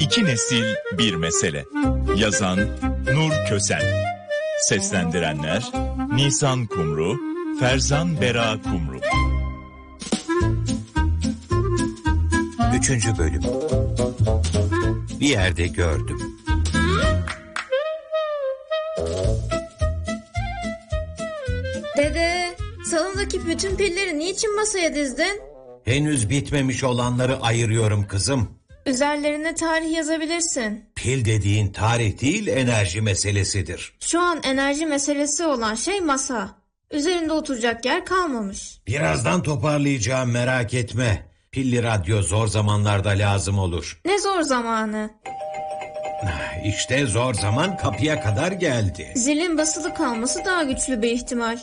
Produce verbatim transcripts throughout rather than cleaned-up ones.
İki nesil bir mesele. Yazan Nur Kösen. Seslendirenler Nisan Kumru, Ferzan Bera Kumru. Üçüncü bölüm. Bir yerde gördüm. Dede, salondaki bütün pilleri niçin masaya dizdin? Henüz bitmemiş olanları ayırıyorum kızım. Üzerlerine tarih yazabilirsin. Pil dediğin tarih değil, enerji meselesidir. Şu an enerji meselesi olan şey masa. Üzerinde oturacak yer kalmamış. Birazdan toparlayacağım, merak etme. Pilli radyo zor zamanlarda lazım olur. Ne zor zamanı? İşte zor zaman kapıya kadar geldi. Zilin basılı kalması daha güçlü bir ihtimal.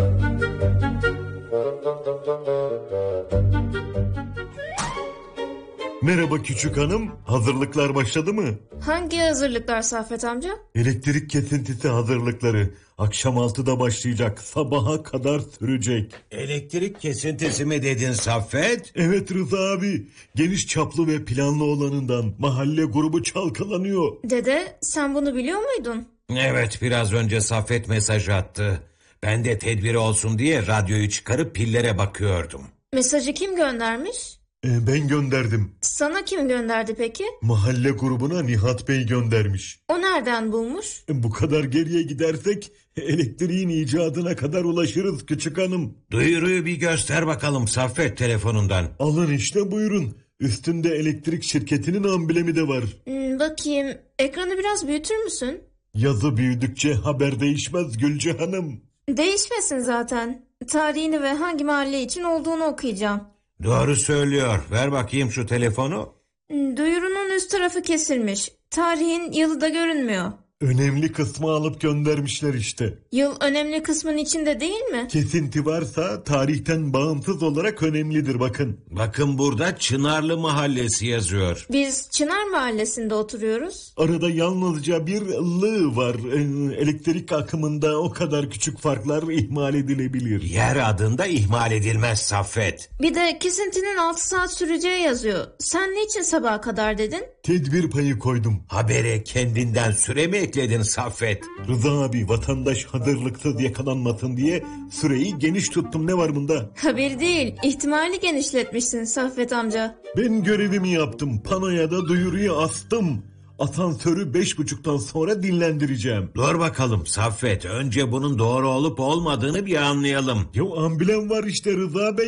Merhaba küçük hanım, hazırlıklar başladı mı? Hangi hazırlıklar Saffet amca? Elektrik kesintisi hazırlıkları. Akşam altıda başlayacak, sabaha kadar sürecek. Elektrik kesintisi mi dedin Saffet? Evet Rıza abi, geniş çaplı ve planlı olanından mahalle grubu çalkalanıyor. Dede, sen bunu biliyor muydun? Evet, biraz önce Saffet mesaj attı. Ben de tedbiri olsun diye radyoyu çıkarıp pillere bakıyordum. Mesajı kim göndermiş? Ee, ben gönderdim. Sana kim gönderdi peki? Mahalle grubuna Nihat Bey göndermiş. O nereden bulmuş? E, bu kadar geriye gidersek elektriğin icadına kadar ulaşırız küçük hanım. Duyuruyu bir göster bakalım Saffet telefonundan. Alın işte, buyurun. Üstünde elektrik şirketinin amblemi de var. Hmm, bakayım, ekranı biraz büyütür müsün? Yazı büyüdükçe haber değişmez Gülce hanım. Değişmesin zaten. Tarihini ve hangi mahalle için olduğunu okuyacağım. Doğru söylüyor. Ver bakayım şu telefonu. Duyurunun üst tarafı kesilmiş. Tarihin yılı da görünmüyor. Önemli kısmı alıp göndermişler işte. Yıl önemli kısmın içinde değil mi? Kesinti varsa tarihten bağımsız olarak önemlidir bakın. Bakın burada Çınarlı Mahallesi yazıyor. Biz Çınar Mahallesi'nde oturuyoruz. Arada yalnızca bir lı var. Ee, elektrik akımında o kadar küçük farklar ihmal edilebilir. Yer adında ihmal edilmez Saffet. Bir de kesintinin altı saat süreceği yazıyor. Sen niçin sabaha kadar dedin? Tedbir payı koydum. Habere kendinden süre mi ekledin Saffet? Rıza abi, vatandaş hazırlıksız yakalanmasın diye süreyi geniş tuttum, ne var bunda? Haber değil, ihtimali genişletmişsin Saffet amca. Ben görevimi yaptım, panoya da duyuruyu astım. Asansörü beş buçuktan sonra dinlendireceğim. Dur bakalım Saffet, önce bunun doğru olup olmadığını bir anlayalım. Ya amblem var işte Rıza Bey.